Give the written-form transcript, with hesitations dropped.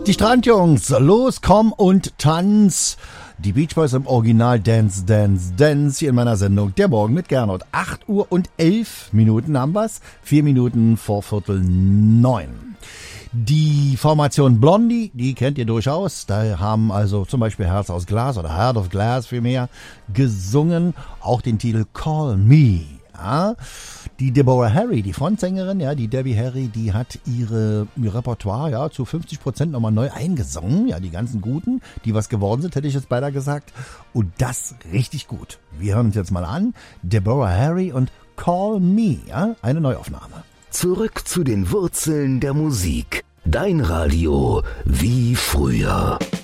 Die Strandjungs, los, komm und tanz. Die Beach Boys im Original Dance, Dance, Dance hier in meiner Sendung Der Morgen mit Gernot. 8 Uhr und 11 Minuten haben wir's. 4 Minuten vor 8:45. Die Formation Blondie, die kennt ihr durchaus. Da haben also zum Beispiel Herz aus Glas oder Heart of Glass vielmehr gesungen. Auch den Titel Call Me. Ja. Die Deborah Harry, die Frontsängerin, ja, die Debbie Harry, die hat ihr Repertoire ja zu 50% nochmal neu eingesungen. Ja, die ganzen Guten, die was geworden sind, hätte ich jetzt beinahe gesagt. Und das richtig gut. Wir hören uns jetzt mal an. Deborah Harry und Call Me, ja, eine Neuaufnahme. Zurück zu den Wurzeln der Musik. Dein Radio wie früher.